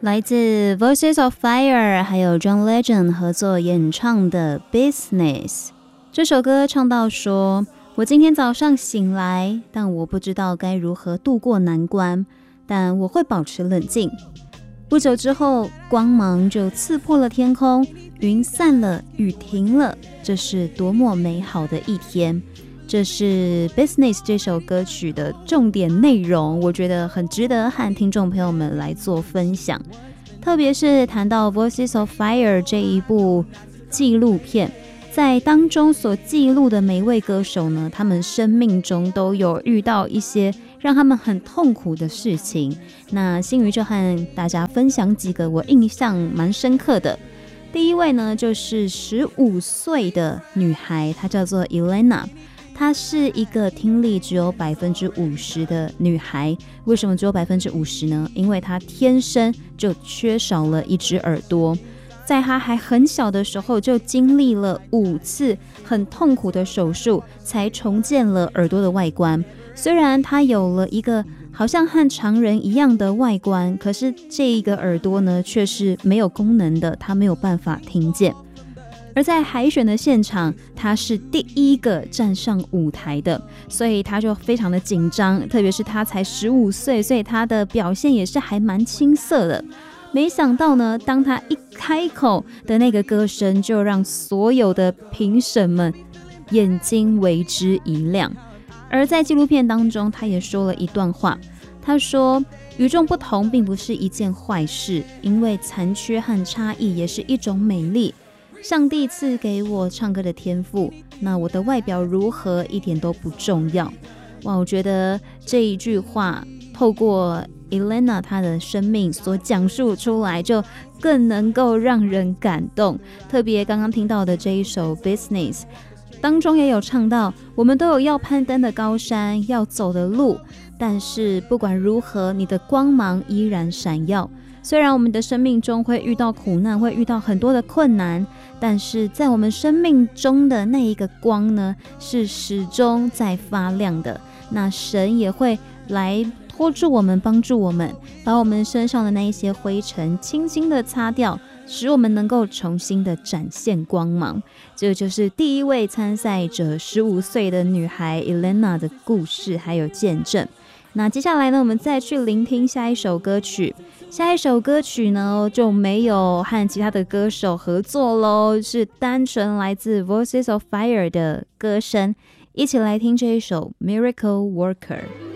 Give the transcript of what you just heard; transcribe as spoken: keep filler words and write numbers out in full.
来自 Voices of Fire 还有 John Legend 合作演唱的 Business。 这首歌唱到说，我今天早上醒来，但我不知道该如何度过难关，但我会保持冷静。不久之后，光芒就刺破了天空，云散了，雨停了，这是多么美好的一天。这是 Business 这首歌曲的重点内容，我觉得很值得和听众朋友们来做分享。特别是谈到 Voices of Fire 这一部纪录片，在当中所记录的每一位歌手呢，他们生命中都有遇到一些让他们很痛苦的事情。那新宇就和大家分享几个我印象蛮深刻的。第一位呢，就是十五岁的女孩，她叫做 Elena。她是一个听力只有百分之五十的女孩。为什么只有百分之五十呢？因为她天生就缺少了一只耳朵。在她还很小的时候，就经历了五次很痛苦的手术，才重建了耳朵的外观。虽然她有了一个好像和常人一样的外观，可是这一个耳朵呢，却是没有功能的，她没有办法听见。而在海选的现场，他是第一个站上舞台的，所以他就非常的紧张，特别是他才十五岁，所以他的表现也是还蛮青涩的。没想到呢，当他一开口的那个歌声，就让所有的评审们眼睛为之一亮。而在纪录片当中，他也说了一段话，他说，与众不同并不是一件坏事，因为残缺和差异也是一种美丽。上帝赐给我唱歌的天赋，那我的外表如何一点都不重要。哇，我觉得这一句话透过 Elena 她的生命所讲述出来，就更能够让人感动。特别刚刚听到的这一首 Business 当中也有唱到，我们都有要攀登的高山，要走的路，但是不管如何，你的光芒依然闪耀。虽然我们的生命中会遇到苦难，会遇到很多的困难，但是在我们生命中的那一个光呢，是始终在发亮的。那神也会来拖住我们，帮助我们，把我们身上的那一些灰尘轻轻的擦掉，使我们能够重新的展现光芒。这就是第一位参赛者十五岁的女孩 Elena 的故事还有见证。那接下来呢，我们再去聆听下一首歌曲。下一首歌曲呢，就没有和其他的歌手合作咯，是单纯来自 Voices of Fire 的歌声。一起来听这一首 Miracle Worker。